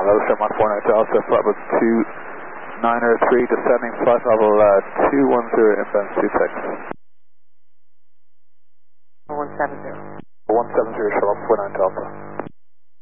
Hello, 7149 Delta, flight was 2903, descending flight level 210, inbound 26. 170. 170, Charlotte 49 Delta.